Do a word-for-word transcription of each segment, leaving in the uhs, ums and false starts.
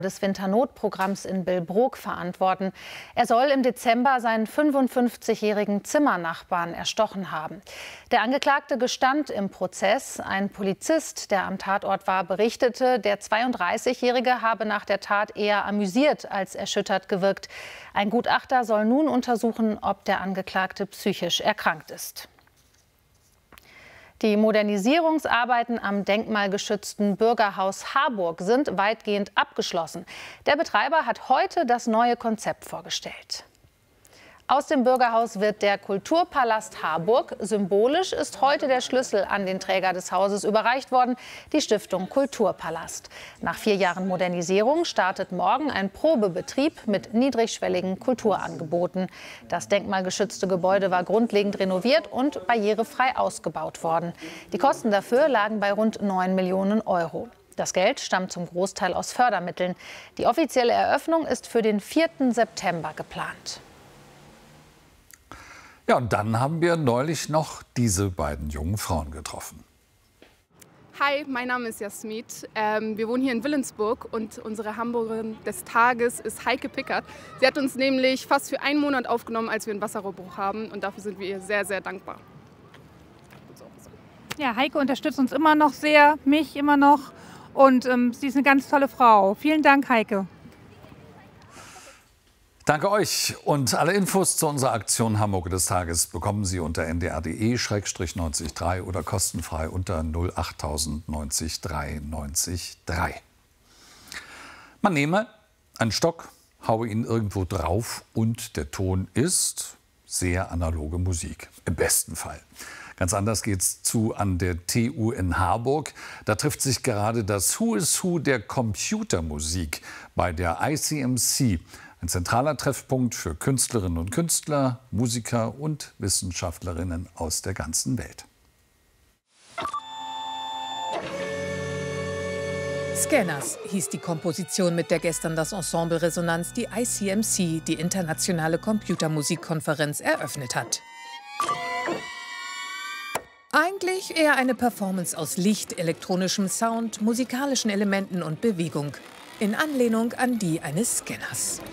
des Winternotprogramms in Billbrook verantworten. Er soll im Dezember seinen fünfundfünfzigjährigen Zimmernachbarn erstochen haben. Der Angeklagte gestand im Prozess. Ein Polizist, der am Tatort war, berichtete, der zweiunddreißigjährige habe nach der Tat eher amüsiert als erschüttert gewirkt. Ein Gutachter soll nun untersuchen, ob der Angeklagte psychisch erkrankt ist. Die Modernisierungsarbeiten am denkmalgeschützten Bürgerhaus Harburg sind weitgehend abgeschlossen. Der Betreiber hat heute das neue Konzept vorgestellt. Aus dem Bürgerhaus wird der Kulturpalast Harburg. Symbolisch ist heute der Schlüssel an den Träger des Hauses überreicht worden, die Stiftung Kulturpalast. Nach vier Jahren Modernisierung startet morgen ein Probebetrieb mit niedrigschwelligen Kulturangeboten. Das denkmalgeschützte Gebäude war grundlegend renoviert und barrierefrei ausgebaut worden. Die Kosten dafür lagen bei rund neun Millionen Euro. Das Geld stammt zum Großteil aus Fördermitteln. Die offizielle Eröffnung ist für den vierten September geplant. Ja, und dann haben wir neulich noch diese beiden jungen Frauen getroffen. Hi, mein Name ist Jasmit. Ähm, wir wohnen hier in Willensburg und unsere Hamburgerin des Tages ist Heike Pickert. Sie hat uns nämlich fast für einen Monat aufgenommen, als wir einen Wasserrohrbruch haben, und dafür sind wir ihr sehr, sehr dankbar. Ja, Heike unterstützt uns immer noch sehr, mich immer noch, und ähm, sie ist eine ganz tolle Frau. Vielen Dank, Heike. Danke euch, und alle Infos zu unserer Aktion Hamburg des Tages bekommen Sie unter n d r punkt d e Schrägstrich neunzig drei oder kostenfrei unter null acht null null neun drei neun drei. Man nehme einen Stock, haue ihn irgendwo drauf und der Ton ist sehr analoge Musik, im besten Fall. Ganz anders geht's zu an der T U in Harburg. Da trifft sich gerade das Who is Who der Computermusik bei der I C M C. Ein zentraler Treffpunkt für Künstlerinnen und Künstler, Musiker und Wissenschaftlerinnen aus der ganzen Welt. Scanners hieß die Komposition, mit der gestern das Ensemble Resonanz die I C M C, die internationale Computermusikkonferenz, eröffnet hat. Eigentlich eher eine Performance aus Licht, elektronischem Sound, musikalischen Elementen und Bewegung, in Anlehnung an die eines Scanners.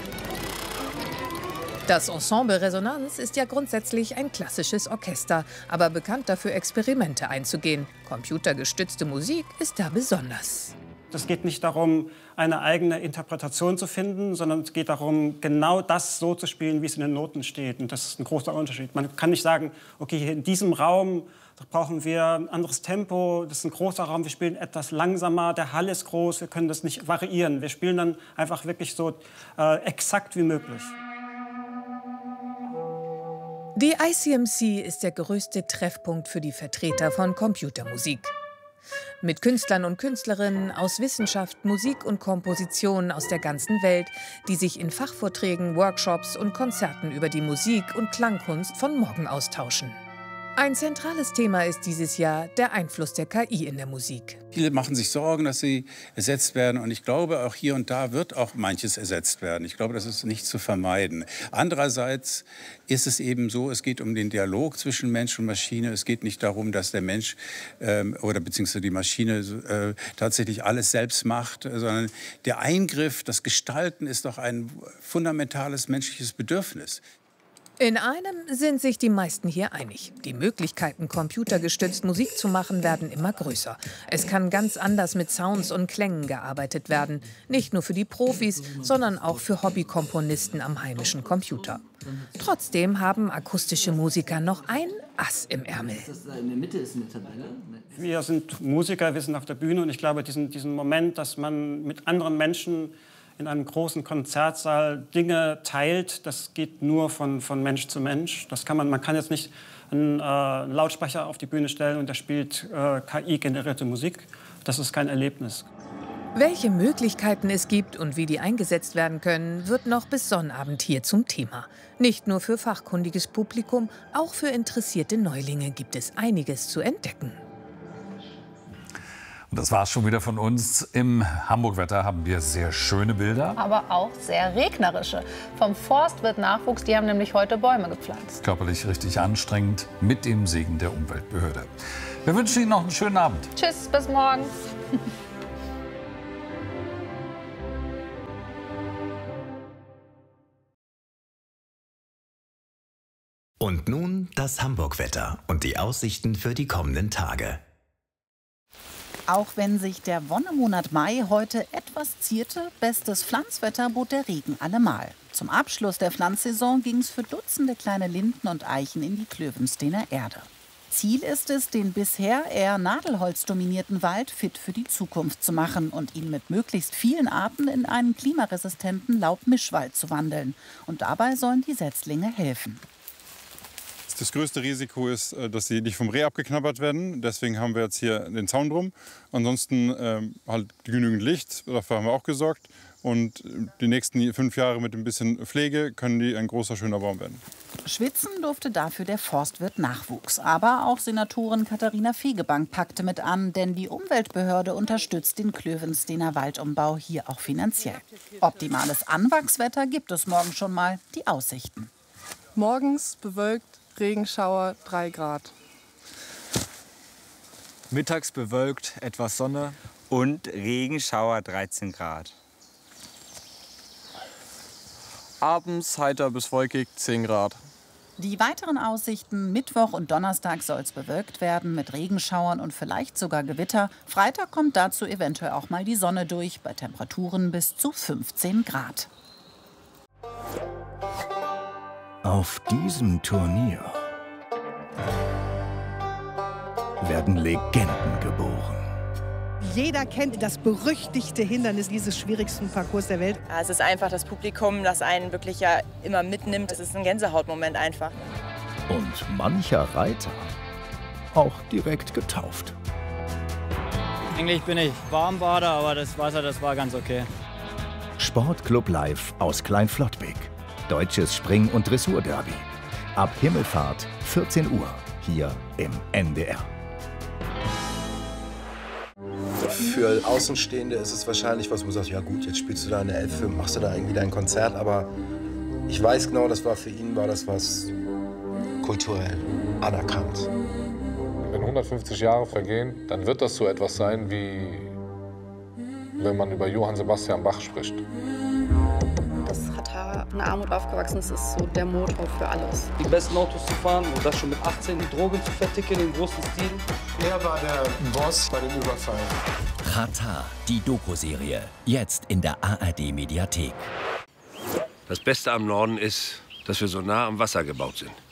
Das Ensemble Resonanz ist ja grundsätzlich ein klassisches Orchester, aber bekannt dafür, Experimente einzugehen. Computergestützte Musik ist da besonders. Es geht nicht darum, eine eigene Interpretation zu finden, sondern es geht darum, genau das so zu spielen, wie es in den Noten steht. Und das ist ein großer Unterschied. Man kann nicht sagen, okay, hier in diesem Raum brauchen wir ein anderes Tempo, das ist ein großer Raum, wir spielen etwas langsamer, der Hall ist groß, wir können das nicht variieren. Wir spielen dann einfach wirklich so äh, exakt wie möglich. Die I C M C ist der größte Treffpunkt für die Vertreter von Computermusik. Mit Künstlern und Künstlerinnen aus Wissenschaft, Musik und Komposition aus der ganzen Welt, die sich in Fachvorträgen, Workshops und Konzerten über die Musik und Klangkunst von morgen austauschen. Ein zentrales Thema ist dieses Jahr der Einfluss der K I in der Musik. Viele machen sich Sorgen, dass sie ersetzt werden. Und ich glaube, auch hier und da wird auch manches ersetzt werden. Ich glaube, das ist nicht zu vermeiden. Andererseits ist es eben so, es geht um den Dialog zwischen Mensch und Maschine. Es geht nicht darum, dass der Mensch ähm, oder beziehungsweise die Maschine äh, tatsächlich alles selbst macht, sondern der Eingriff, das Gestalten ist doch ein fundamentales menschliches Bedürfnis. In einem sind sich die meisten hier einig. Die Möglichkeiten, computergestützt Musik zu machen, werden immer größer. Es kann ganz anders mit Sounds und Klängen gearbeitet werden. Nicht nur für die Profis, sondern auch für Hobbykomponisten am heimischen Computer. Trotzdem haben akustische Musiker noch ein Ass im Ärmel. Wir sind Musiker, wir sind auf der Bühne, und ich glaube, diesen, diesen Moment, dass man mit anderen Menschen in einem großen Konzertsaal Dinge teilt, das geht nur von, von Mensch zu Mensch. Das kann man, man kann jetzt nicht einen, äh, einen Lautsprecher auf die Bühne stellen und der spielt äh, K I-generierte Musik. Das ist kein Erlebnis. Welche Möglichkeiten es gibt und wie die eingesetzt werden können, wird noch bis Sonnabend hier zum Thema. Nicht nur für fachkundiges Publikum, auch für interessierte Neulinge gibt es einiges zu entdecken. Und das war es schon wieder von uns. Im Hamburg-Wetter haben wir sehr schöne Bilder. Aber auch sehr regnerische. Vom Forst wird Nachwuchs, die haben nämlich heute Bäume gepflanzt. Körperlich richtig anstrengend, mit dem Segen der Umweltbehörde. Wir wünschen Ihnen noch einen schönen Abend. Tschüss, bis morgen. Und nun das Hamburg-Wetter und die Aussichten für die kommenden Tage. Auch wenn sich der Wonnemonat Mai heute etwas zierte, bestes Pflanzwetter bot der Regen allemal. Zum Abschluss der Pflanzsaison ging es für Dutzende kleine Linden und Eichen in die Klövensteiner Erde. Ziel ist es, den bisher eher nadelholzdominierten Wald fit für die Zukunft zu machen und ihn mit möglichst vielen Arten in einen klimaresistenten Laubmischwald zu wandeln. Und dabei sollen die Setzlinge helfen. Das größte Risiko ist, dass sie nicht vom Reh abgeknabbert werden. Deswegen haben wir jetzt hier den Zaun drum. Ansonsten ähm, halt genügend Licht, dafür haben wir auch gesorgt. Und die nächsten fünf Jahre mit ein bisschen Pflege können die ein großer, schöner Baum werden. Schwitzen durfte dafür der Forstwirt Nachwuchs. Aber auch Senatorin Katharina Fegebank packte mit an, denn die Umweltbehörde unterstützt den Klövensteiner Waldumbau hier auch finanziell. Optimales Anwachswetter gibt es morgen schon mal, die Aussichten. Morgens bewölkt, Regenschauer drei Grad. Mittags bewölkt, etwas Sonne. Und Regenschauer dreizehn Grad. Abends heiter bis wolkig, zehn Grad. Die weiteren Aussichten: Mittwoch und Donnerstag soll es bewölkt werden mit Regenschauern und vielleicht sogar Gewitter. Freitag kommt dazu eventuell auch mal die Sonne durch, bei Temperaturen bis zu fünfzehn Grad. Auf diesem Turnier werden Legenden geboren. Jeder kennt das berüchtigte Hindernis dieses schwierigsten Parcours der Welt. Ja, es ist einfach das Publikum, das einen wirklich ja immer mitnimmt. Es ist ein Gänsehautmoment einfach. Und mancher Reiter auch direkt getauft. Eigentlich bin ich Warmbader, aber das Wasser, das war ganz okay. Sportclub Live aus Kleinflottbek. Deutsches Spring- und Dressurderby. Ab Himmelfahrt, vierzehn Uhr, hier im N D R. Für Außenstehende ist es wahrscheinlich was, wo du sagst, ja gut, jetzt spielst du da eine Elfe, machst du da irgendwie dein Konzert, aber ich weiß genau, das war für ihn, war das was kulturell anerkannt. Wenn hundertfünfzig Jahre vergehen, dann wird das so etwas sein, wie wenn man über Johann Sebastian Bach spricht. Das Radar in Armut aufgewachsen ist, ist so der Motor für alles. Die besten Autos zu fahren und das schon mit achtzehn, die Drogen zu verticken im großen Stil. Er war der Boss bei dem Überfall. Radar, die Doku-Serie, jetzt in der A R D-Mediathek. Das Beste am Norden ist, dass wir so nah am Wasser gebaut sind.